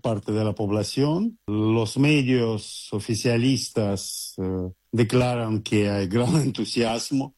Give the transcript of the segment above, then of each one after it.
parte de la población. Los medios oficialistas declaran que hay gran entusiasmo,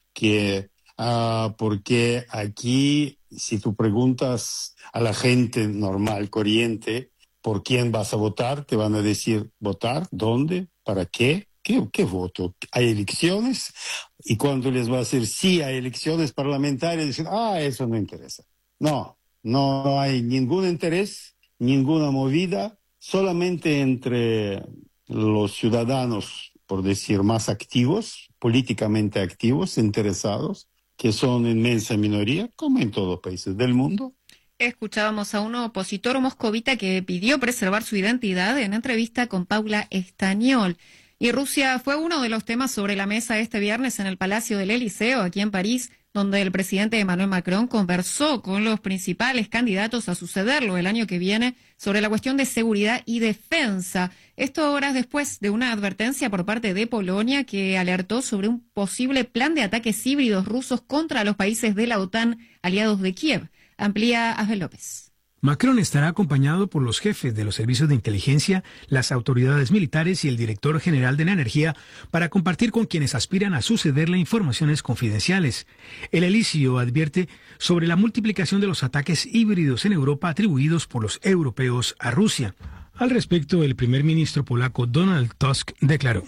porque aquí, si tú preguntas a la gente normal, corriente, ¿por quién vas a votar? Te van a decir, ¿votar? ¿Dónde? ¿Para qué? ¿Qué voto? ¿Hay elecciones? Y cuando les va a decir, sí, hay elecciones parlamentarias, dicen, eso no interesa. No hay ningún interés, ninguna movida, solamente entre los ciudadanos, por decir, más activos, políticamente activos, interesados, que son inmensa minoría, como en todos los países del mundo. Escuchábamos a un opositor moscovita que pidió preservar su identidad en entrevista con Paula Estañol. Y Rusia fue uno de los temas sobre la mesa este viernes en el Palacio del Eliseo, aquí en París, donde el presidente Emmanuel Macron conversó con los principales candidatos a sucederlo el año que viene sobre la cuestión de seguridad y defensa. Esto horas después de una advertencia por parte de Polonia que alertó sobre un posible plan de ataques híbridos rusos contra los países de la OTAN aliados de Kiev. Amplía Ángel López. Macron estará acompañado por los jefes de los servicios de inteligencia, las autoridades militares y el director general de la energía para compartir con quienes aspiran a sucederle informaciones confidenciales. El Eliseo advierte sobre la multiplicación de los ataques híbridos en Europa atribuidos por los europeos a Rusia. Al respecto, el primer ministro polaco Donald Tusk declaró: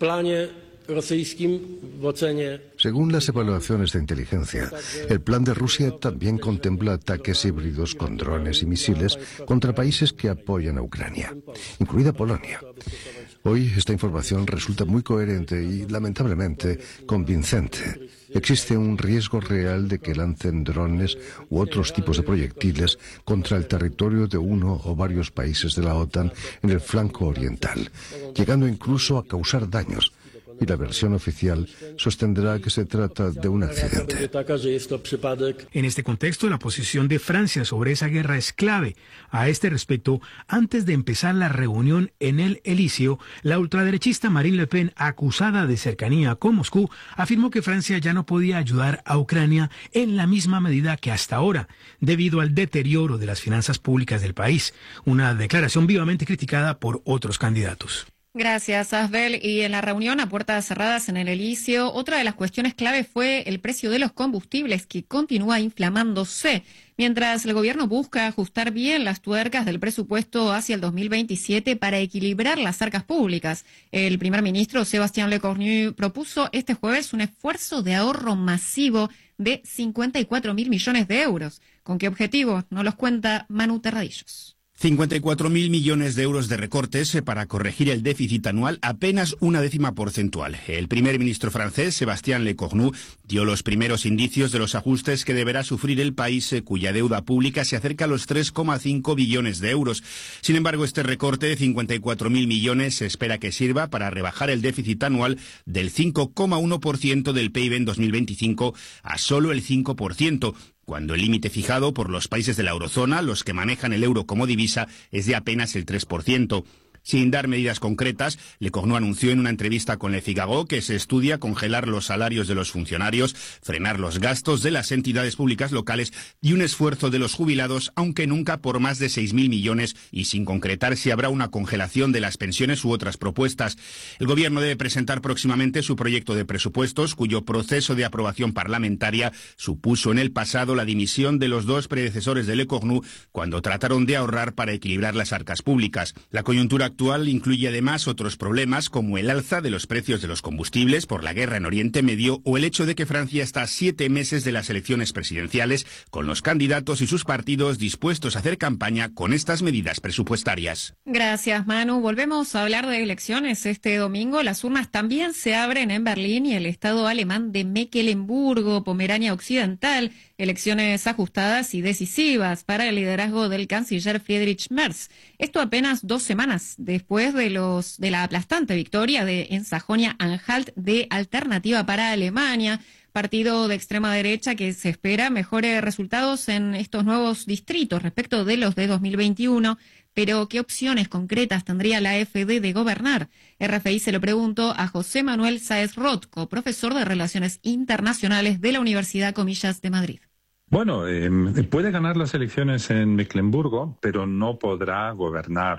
según las evaluaciones de inteligencia, el plan de Rusia también contempla ataques híbridos con drones y misiles contra países que apoyan a Ucrania, incluida Polonia. Hoy esta información resulta muy coherente y, lamentablemente, convincente. Existe un riesgo real de que lancen drones u otros tipos de proyectiles contra el territorio de uno o varios países de la OTAN en el flanco oriental, llegando incluso a causar daños. Y la versión oficial sostendrá que se trata de un accidente. En este contexto, la posición de Francia sobre esa guerra es clave. A este respecto, antes de empezar la reunión en el Elíseo, la ultraderechista Marine Le Pen, acusada de cercanía con Moscú, afirmó que Francia ya no podía ayudar a Ucrania en la misma medida que hasta ahora, debido al deterioro de las finanzas públicas del país. Una declaración vivamente criticada por otros candidatos. Gracias, Asbel. Y en la reunión a puertas cerradas en el Elíseo, otra de las cuestiones clave fue el precio de los combustibles, que continúa inflamándose. Mientras el gobierno busca ajustar bien las tuercas del presupuesto hacia el 2027 para equilibrar las arcas públicas, el primer ministro Sébastien Lecornu propuso este jueves un esfuerzo de ahorro masivo de 54.000 millones de euros. ¿Con qué objetivo? Nos los cuenta Manu Terradillos. 54.000 millones de euros de recortes para corregir el déficit anual, apenas una décima porcentual. El primer ministro francés, Sébastien Lecornu, dio los primeros indicios de los ajustes que deberá sufrir el país, cuya deuda pública se acerca a los 3,5 billones de euros. Sin embargo, este recorte de 54.000 millones se espera que sirva para rebajar el déficit anual del 5,1% del PIB en 2025 a solo el 5%. Cuando el límite fijado por los países de la eurozona, los que manejan el euro como divisa, es de apenas el 3%. Sin dar medidas concretas, Lecornu anunció en una entrevista con Le Figaro que se estudia congelar los salarios de los funcionarios, frenar los gastos de las entidades públicas locales y un esfuerzo de los jubilados, aunque nunca por más de 6.000 millones y sin concretar si habrá una congelación de las pensiones u otras propuestas. El gobierno debe presentar próximamente su proyecto de presupuestos, cuyo proceso de aprobación parlamentaria supuso en el pasado la dimisión de los dos predecesores de Lecornu cuando trataron de ahorrar para equilibrar las arcas públicas. La coyuntura actual incluye además otros problemas como el alza de los precios de los combustibles por la guerra en Oriente Medio o el hecho de que Francia está a 7 meses de las elecciones presidenciales, con los candidatos y sus partidos dispuestos a hacer campaña con estas medidas presupuestarias. Gracias, Manu. Volvemos a hablar de elecciones. Este domingo las urnas también se abren en Berlín y el estado alemán de Mecklemburgo, Pomerania Occidental. Elecciones ajustadas y decisivas para el liderazgo del canciller Friedrich Merz. Esto apenas 2 semanas después de la aplastante victoria en Sajonia-Anhalt de Alternativa para Alemania, partido de extrema derecha que se espera mejore resultados en estos nuevos distritos respecto de los de 2021. Pero, ¿qué opciones concretas tendría la AfD de gobernar? RFI se lo preguntó a José Manuel Sáez Rotko, profesor de Relaciones Internacionales de la Universidad Comillas de Madrid. Bueno, puede ganar las elecciones en Mecklemburgo, pero no podrá gobernar